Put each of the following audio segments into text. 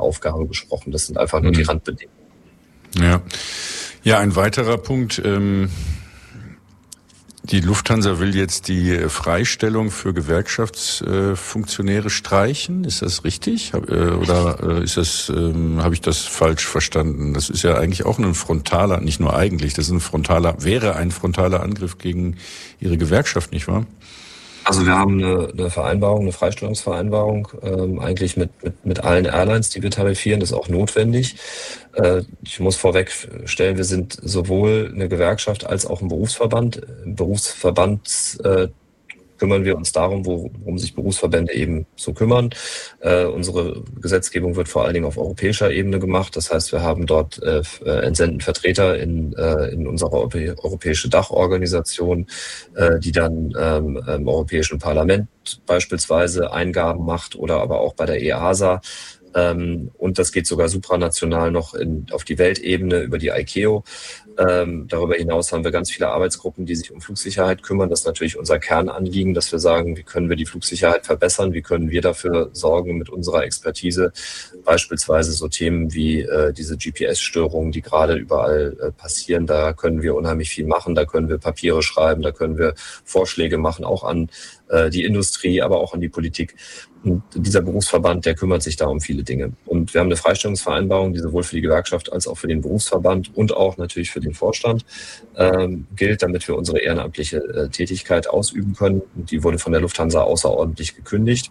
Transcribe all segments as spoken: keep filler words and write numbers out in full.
Aufgabe gesprochen. Das sind einfach nur mhm. die Randbedingungen. Ja, ja, ein weiterer Punkt. Ähm Die Lufthansa will jetzt die Freistellung für Gewerkschaftsfunktionäre streichen. Ist das richtig? Oder ist das, habe ich das falsch verstanden? Das ist ja eigentlich auch ein frontaler, nicht nur eigentlich, das ist ein frontaler, wäre ein frontaler Angriff gegen Ihre Gewerkschaft, nicht wahr? Also wir haben eine, eine Vereinbarung, eine Freistellungsvereinbarung, ähm, eigentlich mit, mit, mit allen Airlines, die wir tarifieren. Das ist auch notwendig. Äh, ich muss vorwegstellen, wir sind sowohl eine Gewerkschaft als auch ein Berufsverband. Im Berufsverband äh, kümmern wir uns darum, worum sich Berufsverbände eben so kümmern. Äh, unsere Gesetzgebung wird vor allen Dingen auf europäischer Ebene gemacht. Das heißt, wir haben dort äh, entsenden Vertreter in, äh, in unserer europäische Dachorganisation, äh, die dann ähm, im Europäischen Parlament beispielsweise Eingaben macht oder aber auch bei der E A S A. Ähm, und das geht sogar supranational noch in, auf die Weltebene über die I C A O. Ähm, darüber hinaus haben wir ganz viele Arbeitsgruppen, die sich um Flugsicherheit kümmern. Das ist natürlich unser Kernanliegen, dass wir sagen, wie können wir die Flugsicherheit verbessern, wie können wir dafür sorgen mit unserer Expertise, beispielsweise so Themen wie äh, diese G P S-Störungen, die gerade überall äh, passieren. Da können wir unheimlich viel machen, da können wir Papiere schreiben, da können wir Vorschläge machen, auch an äh, die Industrie, aber auch an die Politik. Und dieser Berufsverband, der kümmert sich da um viele Dinge. Und wir haben eine Freistellungsvereinbarung, die sowohl für die Gewerkschaft als auch für den Berufsverband und auch natürlich für den Vorstand ähm, gilt, damit wir unsere ehrenamtliche äh, Tätigkeit ausüben können. Und die wurde von der Lufthansa außerordentlich gekündigt.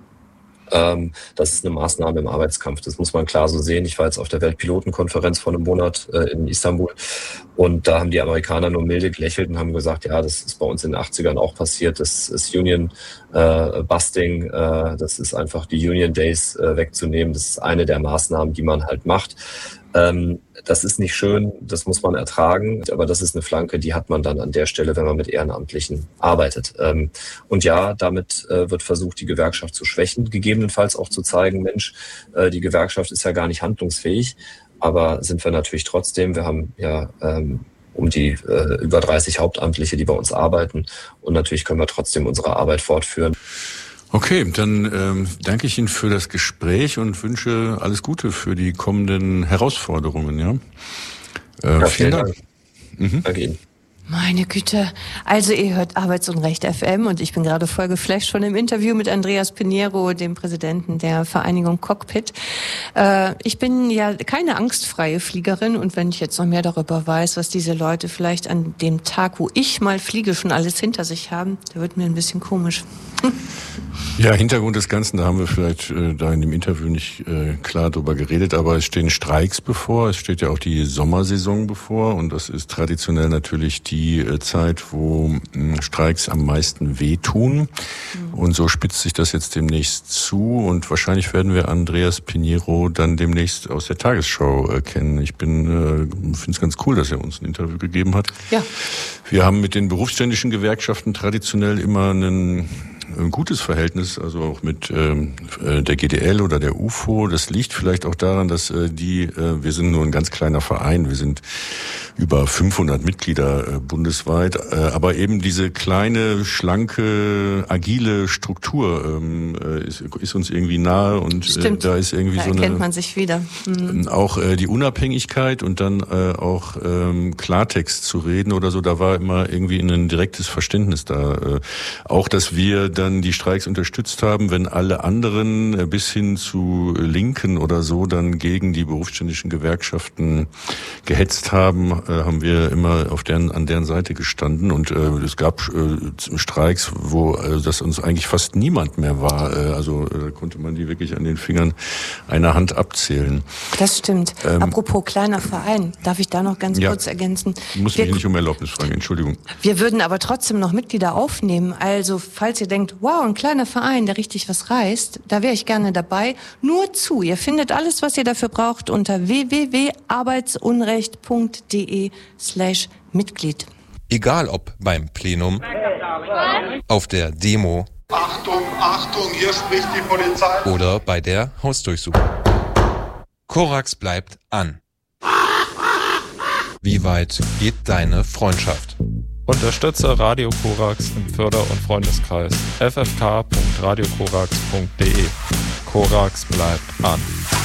Ähm, das ist eine Maßnahme im Arbeitskampf. Das muss man klar so sehen. Ich war jetzt auf der Weltpilotenkonferenz vor einem Monat äh, in Istanbul und da haben die Amerikaner nur milde gelächelt und haben gesagt, ja, das ist bei uns in den achtzigern auch passiert. Das ist Union äh, Busting. Äh, das ist einfach die Union Days äh, wegzunehmen. Das ist eine der Maßnahmen, die man halt macht. Ähm, das ist nicht schön, das muss man ertragen, aber das ist eine Flanke, die hat man dann an der Stelle, wenn man mit Ehrenamtlichen arbeitet. Ähm, und ja, damit äh, wird versucht, die Gewerkschaft zu schwächen, gegebenenfalls auch zu zeigen, Mensch, äh, die Gewerkschaft ist ja gar nicht handlungsfähig, aber sind wir natürlich trotzdem. Wir haben ja ähm, um die äh, über dreißig Hauptamtliche, die bei uns arbeiten und natürlich können wir trotzdem unsere Arbeit fortführen. Okay, dann ähm, danke ich Ihnen für das Gespräch und wünsche alles Gute für die kommenden Herausforderungen. Ja, äh, ja vielen Dank. Dank. Mhm. Danke Ihnen. Meine Güte. Also ihr hört Arbeitsunrecht F M und ich bin gerade voll geflasht von dem Interview mit Andreas Pinheiro, dem Präsidenten der Vereinigung Cockpit. Äh, ich bin ja keine angstfreie Fliegerin und wenn ich jetzt noch mehr darüber weiß, was diese Leute vielleicht an dem Tag, wo ich mal fliege, schon alles hinter sich haben, da wird mir ein bisschen komisch. Ja, Hintergrund des Ganzen, da haben wir vielleicht äh, da in dem Interview nicht äh, klar drüber geredet, aber es stehen Streiks bevor, es steht ja auch die Sommersaison bevor und das ist traditionell natürlich die äh, Zeit, wo äh, Streiks am meisten wehtun. Mhm. Und so spitzt sich das jetzt demnächst zu und wahrscheinlich werden wir Andreas Pinheiro dann demnächst aus der Tagesschau äh, kennen. Ich bin äh, finde es ganz cool, dass er uns ein Interview gegeben hat. Ja. Wir haben mit den berufsständischen Gewerkschaften traditionell immer einen ein gutes Verhältnis, also auch mit ähm, der G D L oder der U F O. Das liegt vielleicht auch daran, dass äh, die, äh, wir sind nur ein ganz kleiner Verein, wir sind über fünfhundert Mitglieder äh, bundesweit, äh, aber eben diese kleine, schlanke, agile Struktur ähm, ist, ist uns irgendwie nahe und äh, da ist irgendwie da so eine... erkennt man sich wieder. Mhm. Auch äh, die Unabhängigkeit und dann äh, auch ähm, Klartext zu reden oder so, da war immer irgendwie ein direktes Verständnis da. Äh, auch, dass wir dann die Streiks unterstützt haben, wenn alle anderen äh, bis hin zu Linken oder so dann gegen die berufsständischen Gewerkschaften gehetzt haben, äh, haben wir immer auf deren, an deren Seite gestanden und äh, es gab äh, Streiks, wo äh, das uns eigentlich fast niemand mehr war. Äh, also äh, konnte man die wirklich an den Fingern einer Hand abzählen. Das stimmt. Ähm, Apropos kleiner Verein, darf ich da noch ganz ja, kurz ergänzen? Muss mich nicht um Erlaubnis fragen, Entschuldigung. Wir würden aber trotzdem noch Mitglieder aufnehmen. Also falls ihr denkt, wow, ein kleiner Verein, der richtig was reißt, da wäre ich gerne dabei. Nur zu. Ihr findet alles, was ihr dafür braucht, unter w w w punkt arbeitsunrecht punkt d e slash Mitglied. Egal ob beim Plenum, auf der Demo, Achtung, Achtung, hier spricht die Polizei, oder bei der Hausdurchsuchung. Korax bleibt an. Wie weit geht deine Freundschaft? Unterstütze Radio Korax im Förder- und Freundeskreis f f k punkt radio korax punkt d e. Korax bleibt an.